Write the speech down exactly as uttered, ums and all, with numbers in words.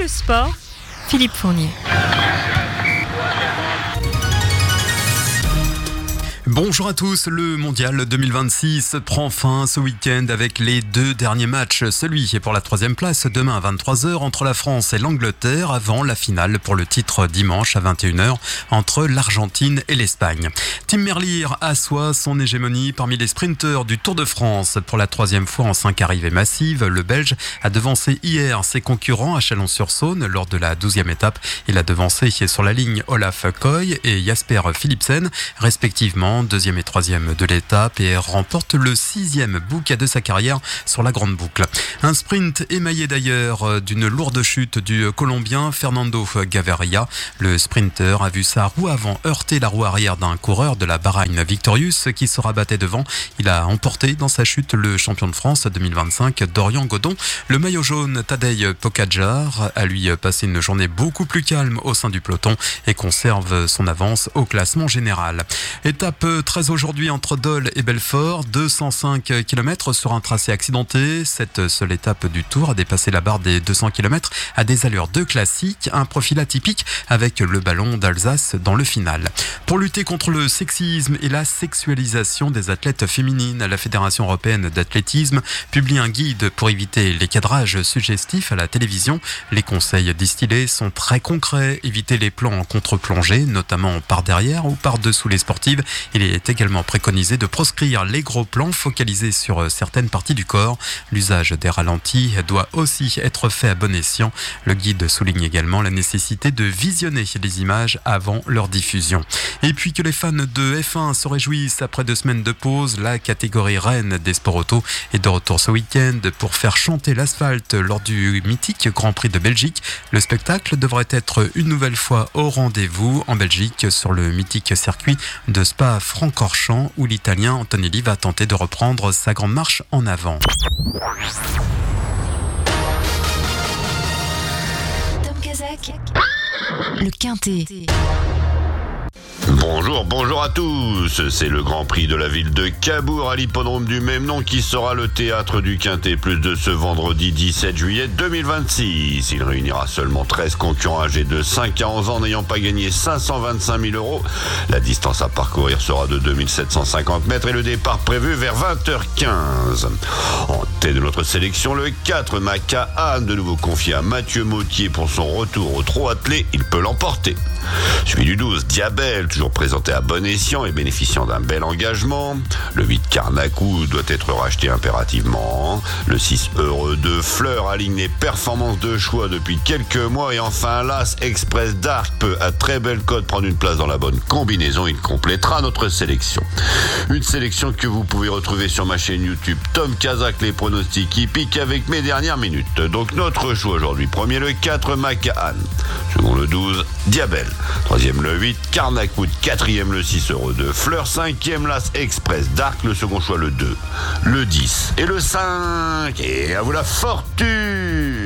le sport, Philippe Fournier. Bonjour à tous, le mondial deux mille vingt-six prend fin ce week-end avec les deux derniers matchs. Celui est pour la troisième place demain à vingt-trois heures entre la France et l'Angleterre avant la finale pour le titre dimanche à vingt et une heures entre l'Argentine et l'Espagne. Tim Merlier assoit son hégémonie parmi les sprinteurs du Tour de France. Pour la troisième fois en cinq arrivées massives, le Belge a devancé hier ses concurrents à Chalon-sur-Saône lors de la douzième étape. Il a devancé sur la ligne Olaf Koy et Jasper Philipsen, respectivement deuxième et troisième de l'étape, et remporte le sixième bouquet de sa carrière sur la grande boucle. Un sprint émaillé d'ailleurs d'une lourde chute du Colombien Fernando Gaviria. Le sprinter a vu sa roue avant heurter la roue arrière d'un coureur de la Bahrain Victorious qui se rabattait devant. Il a emporté dans sa chute le champion de France deux mille vingt-cinq, Dorian Godon. Le maillot jaune Tadej Pogačar a lui passé une journée beaucoup plus calme au sein du peloton et conserve son avance au classement général. Étape treize aujourd'hui entre Dole et Belfort, deux cent cinq kilomètres sur un tracé accidenté. Cette seule étape du Tour a dépassé la barre des deux cents kilomètres à des allures de classique, un profil atypique avec le ballon d'Alsace dans le final. Pour lutter contre le sexisme et la sexualisation des athlètes féminines, la Fédération européenne d'athlétisme publie un guide pour éviter les cadrages suggestifs à la télévision. Les conseils distillés sont très concrets: éviter les plans en contre-plongée, notamment par derrière ou par dessous les sportives. Il est également préconisé de proscrire les gros plans focalisés sur certaines parties du corps. L'usage des ralentis doit aussi être fait à bon escient. Le guide souligne également la nécessité de visionner les images avant leur diffusion. Et puis que les fans de F un se réjouissent après deux semaines de pause, la catégorie reine des sports auto est de retour ce week-end pour faire chanter l'asphalte lors du mythique Grand Prix de Belgique. Le spectacle devrait être une nouvelle fois au rendez-vous en Belgique sur le mythique circuit de Spa-Francorchamps où l'Italien Antonelli va tenter de reprendre sa grande marche en avant. Tom Kazak, le Quintet. Bonjour, bonjour à tous. C'est le Grand Prix de la ville de Cabourg à l'hippodrome du même nom qui sera le théâtre du Quintet Plus de ce vendredi dix-sept juillet deux mille vingt-six. Il réunira seulement treize concurrents âgés de cinq à onze ans n'ayant pas gagné cinq cent vingt-cinq mille euros. La distance à parcourir sera de deux mille sept cent cinquante mètres et le départ prévu vers vingt heures quinze. En tête de notre sélection, le quatre Maca Anne, de nouveau confié à Mathieu Mautier pour son retour au trot attelé. Il peut l'emporter. Suivi du douze, Diabel, toujours présenté à bon escient et bénéficiant d'un bel engagement. Le huit, Carnacou, doit être racheté impérativement. Le six, Heureux de Fleur, aligne les performances de choix depuis quelques mois. Et enfin, l'As Express d'Arc peut, à très belle cote, prendre une place dans la bonne combinaison. Il complétera notre sélection. Une sélection que vous pouvez retrouver sur ma chaîne YouTube Tom Kazak, les pronostics hippiques avec mes dernières minutes. Donc notre choix aujourd'hui: premier le quatre, Maca Anne. Second le douze, Diabel. Troisième le huit, Carnacout. Quatrième le six, Heureux de Fleur. Cinquième, l'As Express d'Arc. Le second choix le deux, le dix et le cinq. Et à vous la fortune!